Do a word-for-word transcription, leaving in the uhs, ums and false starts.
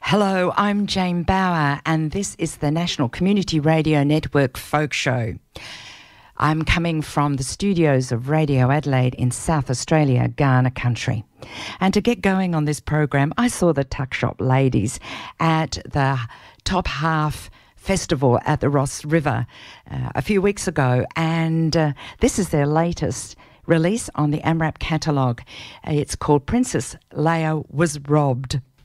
Hello, I'm Jane Bauer, and this is the National Community Radio Network Folk Show. I'm coming from the studios of Radio Adelaide in South Australia, Kaurna country. And to get going on this program, I saw the Tuck Shop ladies at the Top Half Festival at the Ross River uh, a few weeks ago, and uh, this is their latest release on the AMRAP catalogue. It's called Princess Leia Was Robbed.